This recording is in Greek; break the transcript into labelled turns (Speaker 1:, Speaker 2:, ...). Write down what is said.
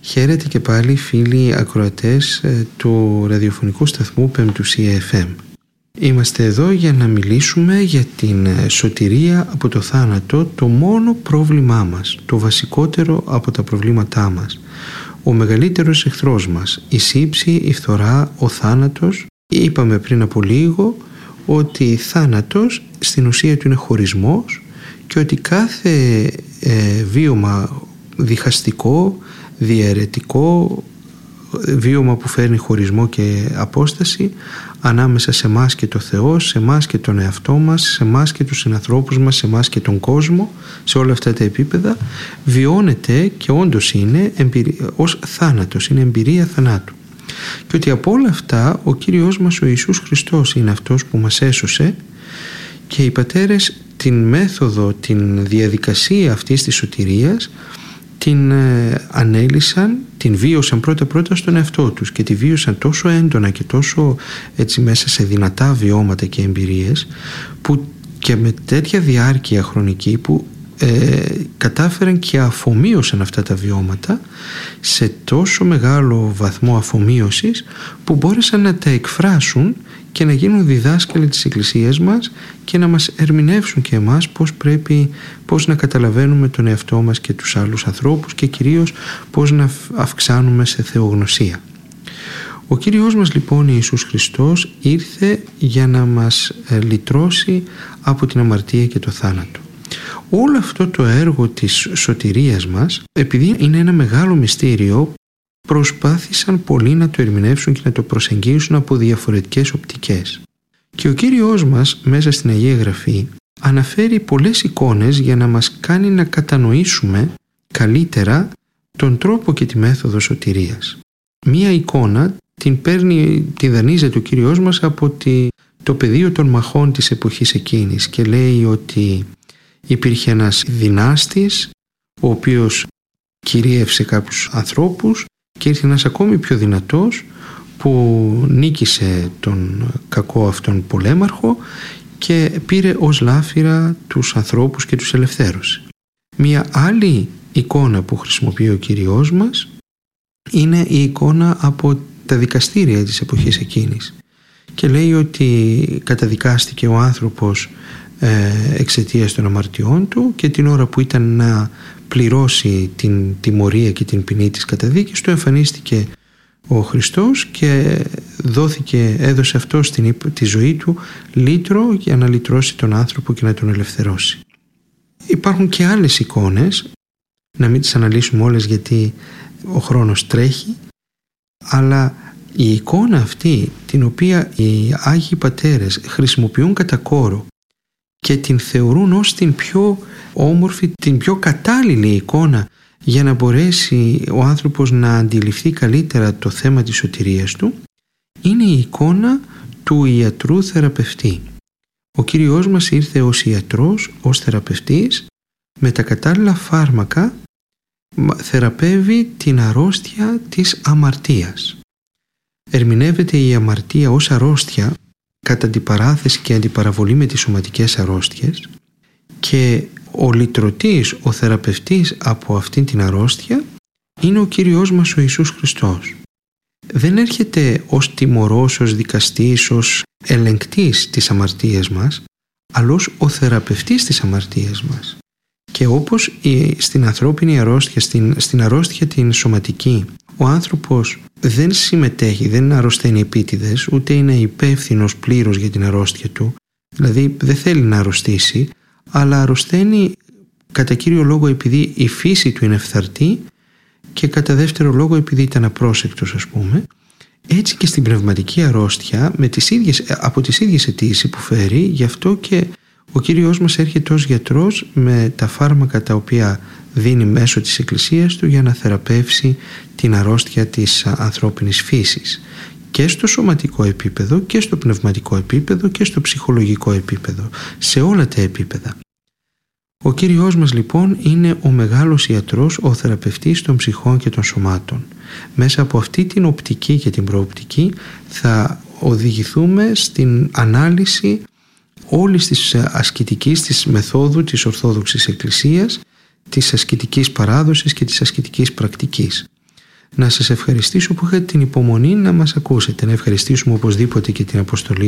Speaker 1: Χαίρετε και πάλι φίλοι ακροατές του ραδιοφωνικού σταθμού Πεμπτουσία FM. Είμαστε εδώ για να μιλήσουμε για την σωτηρία από το θάνατο, το μόνο πρόβλημά μας, το βασικότερο από τα προβλήματά μας. Ο μεγαλύτερος εχθρός μας, η σύψη, η φθορά, ο θάνατος. Είπαμε πριν από λίγο ότι θάνατος στην ουσία του είναι χωρισμός και ότι κάθε βίωμα διχαστικό, διαιρετικό, βίωμα που φέρνει χωρισμό και απόσταση ανάμεσα σε εμάς και το Θεό, σε εμάς και τον εαυτό μας, σε εμάς και τους συνανθρώπους μας, σε εμάς και τον κόσμο, σε όλα αυτά τα επίπεδα, βιώνεται και όντως είναι ως θάνατος, είναι εμπειρία θανάτου. Και ότι από όλα αυτά ο Κύριος μας ο Ιησούς Χριστός είναι αυτός που μας έσωσε, και οι πατέρες την μέθοδο, την διαδικασία αυτής της σωτηρίας την ανέλυσαν, την βίωσαν πρώτα στον εαυτό τους και τη βίωσαν τόσο έντονα και τόσο έτσι μέσα σε δυνατά βιώματα και εμπειρίες, που και με τέτοια διάρκεια χρονική που κατάφεραν και αφομοίωσαν αυτά τα βιώματα σε τόσο μεγάλο βαθμό αφομοίωσης που μπόρεσαν να τα εκφράσουν και να γίνουν διδάσκαλοι της Εκκλησίας μας και να μας ερμηνεύσουν και εμάς πώς να καταλαβαίνουμε τον εαυτό μας και τους άλλους ανθρώπους και κυρίως πώς να αυξάνουμε σε θεογνωσία. Ο Κύριος μας λοιπόν Ιησούς Χριστός ήρθε για να μας λυτρώσει από την αμαρτία και το θάνατο. Όλο αυτό το έργο της σωτηρίας μας, επειδή είναι ένα μεγάλο μυστήριο, προσπάθησαν πολλοί να το ερμηνεύσουν και να το προσεγγίσουν από διαφορετικές οπτικές. Και ο Κύριος μας μέσα στην Αγία Γραφή αναφέρει πολλές εικόνες για να μας κάνει να κατανοήσουμε καλύτερα τον τρόπο και τη μέθοδο σωτηρίας. Μία εικόνα τη δανείζεται ο Κύριος μας από το πεδίο των μαχών της εποχής εκείνης και λέει ότι υπήρχε ένας δυνάστης ο οποίος κυρίευσε κάποιους ανθρώπους και ήρθε ένας ακόμη πιο δυνατός που νίκησε τον κακό αυτόν πολέμαρχο και πήρε ως λάφυρα τους ανθρώπους και τους ελευθέρωσε. Μια άλλη εικόνα που χρησιμοποιεί ο Κύριος μας είναι η εικόνα από τα δικαστήρια της εποχής εκείνης και λέει ότι καταδικάστηκε ο άνθρωπος εξαιτίας των αμαρτιών του και την ώρα που ήταν να πληρώσει την τιμωρία και την ποινή της καταδίκης του εμφανίστηκε ο Χριστός και έδωσε αυτό τη ζωή του λύτρο για να λυτρώσει τον άνθρωπο και να τον ελευθερώσει. Υπάρχουν και άλλες εικόνες, να μην τις αναλύσουμε όλες γιατί ο χρόνος τρέχει, αλλά η εικόνα αυτή την οποία οι Άγιοι Πατέρες χρησιμοποιούν κατά κόρο και την θεωρούν ως την πιο όμορφη, την πιο κατάλληλη εικόνα για να μπορέσει ο άνθρωπος να αντιληφθεί καλύτερα το θέμα της σωτηρίας του, είναι η εικόνα του ιατρού θεραπευτή. Ο Κύριος μας ήρθε ως ιατρός, ως θεραπευτής, με τα κατάλληλα φάρμακα θεραπεύει την αρρώστια της αμαρτίας. Ερμηνεύεται η αμαρτία ως αρρώστια κατά αντιπαράθεση και αντιπαραβολή με τις σωματικές αρρώστιες και ο λυτρωτής, ο θεραπευτής από αυτήν την αρρώστια είναι ο Κύριος μας ο Ιησούς Χριστός. Δεν έρχεται ως τιμωρός, ως δικαστής, ως ελεγκτής της αμαρτίας μας, αλλά ως ο θεραπευτής της αμαρτίας μας. Και όπως στην ανθρώπινη αρρώστια, στην αρρώστια την σωματική, ο άνθρωπος δεν συμμετέχει, δεν αρρωσταίνει επίτηδες, ούτε είναι υπεύθυνος πλήρως για την αρρώστια του, δηλαδή δεν θέλει να αρρωστήσει, αλλά αρρωσταίνει κατά κύριο λόγο επειδή η φύση του είναι φθαρτή και κατά δεύτερο λόγο επειδή ήταν απρόσεκτος, ας πούμε. Έτσι και στην πνευματική αρρώστια από τις ίδιες αιτίες υποφέρει, γι' αυτό και ο Κύριος μας έρχεται ως γιατρός με τα φάρμακα τα οποία δίνει μέσω της Εκκλησίας του για να θεραπεύσει την αρρώστια της ανθρώπινης φύσης και στο σωματικό επίπεδο και στο πνευματικό επίπεδο και στο ψυχολογικό επίπεδο, σε όλα τα επίπεδα. Ο Κύριος μας λοιπόν είναι ο μεγάλος ιατρός, ο θεραπευτής των ψυχών και των σωμάτων. Μέσα από αυτή την οπτική και την προοπτική θα οδηγηθούμε στην ανάλυση όλης της ασκητικής της μεθόδου της Ορθόδοξης Εκκλησίας, της ασκητικής παράδοσης και της ασκητικής πρακτικής. να σας ευχαριστήσω που είχατε την υπομονή να μας ακούσετε. Να ευχαριστήσουμε οπωσδήποτε και την αποστολή